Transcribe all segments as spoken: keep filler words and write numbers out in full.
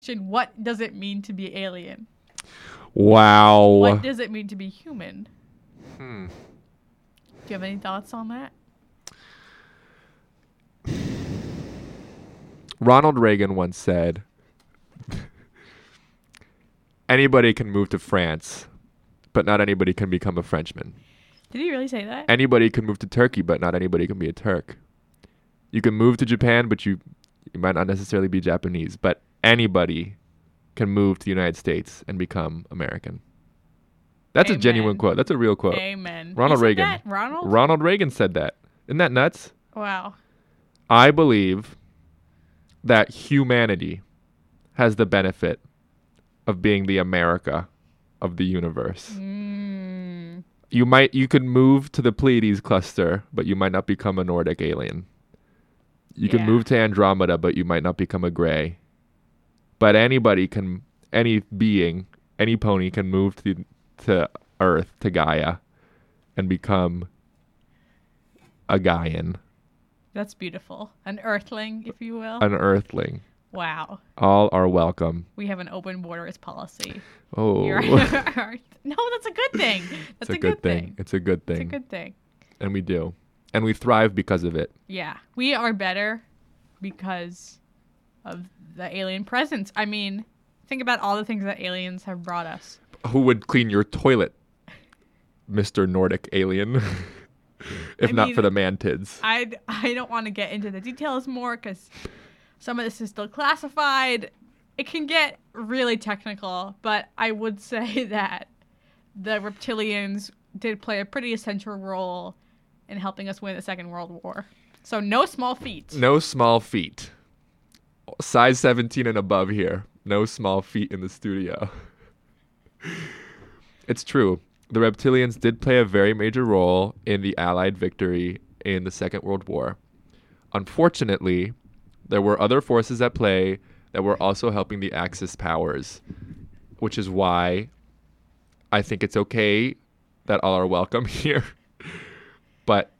What does it mean to be alien? Wow. What does it mean to be human? Hmm. Do you have any thoughts on that? Ronald Reagan once said, anybody can move to France, but not anybody can become a Frenchman. Did he really say that? Anybody can move to Turkey, but not anybody can be a Turk. You can move to Japan, but you, you might not necessarily be Japanese. But anybody can move to the United States and become American. That's Amen. a genuine quote. That's a real quote. Amen. Ronald He said Reagan. that? Ronald? Ronald Reagan said that. Isn't that nuts? Wow. I believe that humanity has the benefit of being the America of the universe. Mm. You might you could move to the Pleiades cluster, but you might not become a Nordic alien. You Yeah. can move to Andromeda, but you might not become a gray. But anybody can, any being, any pony can move to to Earth, to Gaia, and become a Gaian, That's beautiful. An earthling, if you will. an Earthling. Wow. All are welcome. We have an open borders policy. Oh, You're no, that's a good thing. That's it's a, good, thing. It's a good It's thing. a good thing. And we do. And we thrive because of it. Yeah. We are better because of the alien presence. I mean, think about all the things that aliens have brought us. Who would clean your toilet, Mister Nordic alien? if I not mean, for the mantids. I I don't want to get into the details more because some of this is still classified. It can get really technical, but I would say that the reptilians did play a pretty essential role in helping us win the Second World War. So no small feat. No small feet. Size seventeen and above here. No small feet in the studio. It's true. The reptilians did play a very major role in the Allied victory in the Second World War. Unfortunately, there were other forces at play that were also helping the Axis powers, which is why I think it's okay that all are welcome here. But,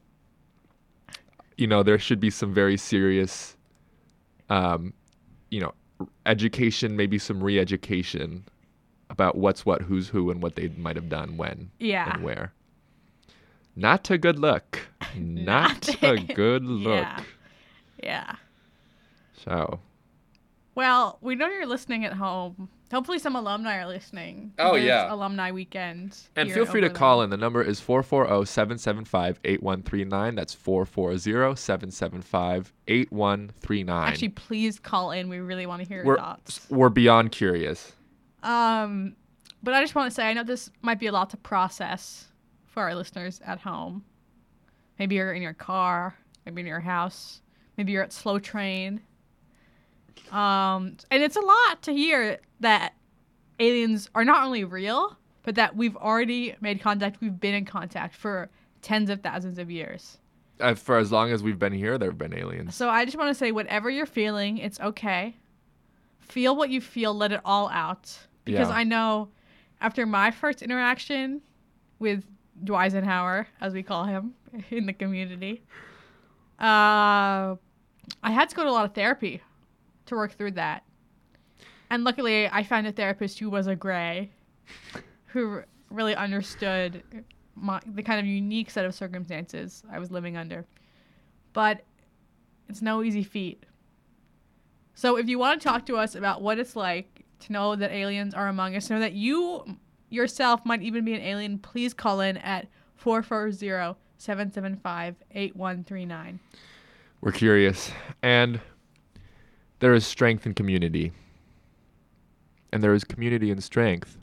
you know, there should be some very serious, um, you know, education, maybe some re-education about what's what, who's who, and what they might have done when Yeah. and where. Not a good look. Not, Not- a good look. Yeah. Yeah. So, Well, we know you're listening at home. Hopefully some alumni are listening. Oh, There's yeah. Alumni weekend. and here feel at free to Overland. call in. The number is four four zero, seven seven five, eight one three nine. That's four four zero, seven seven five, eight one three nine. Actually, please call in. We really want to hear your we're, thoughts. we're beyond curious. Um, but I just want to say, I know this might be a lot to process for our listeners at home. Maybe you're in your car, maybe in your house, maybe you're at slow train. Um, and it's a lot to hear that aliens are not only real, but that we've already made contact, we've been in contact for tens of thousands of years. Uh, for as long as we've been here, there have been aliens. So I just want to say, whatever you're feeling, it's okay. Feel what you feel, let it all out. Because Yeah. I know after my first interaction with Dwisenhower, as we call him in the community, uh, I had to go to a lot of therapy to work through that. And luckily, I found a therapist who was a gray, who really understood my, the kind of unique set of circumstances I was living under. But it's no easy feat. So if you want to talk to us about what it's like to know that aliens are among us, know that you yourself might even be an alien, please call in at four four zero, seven seven five, eight one three nine. We're curious. And there is strength in community. And there is community in strength.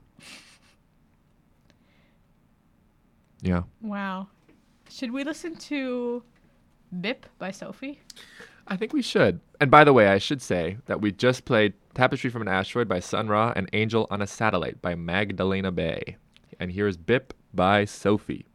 Yeah. Wow. Should we listen to Bip by Sophie? I think we should. And by the way, I should say that we just played Tapestry from an Asteroid by Sun Ra and Angel on a Satellite by Magdalena Bay. And here's Bip by Sophie.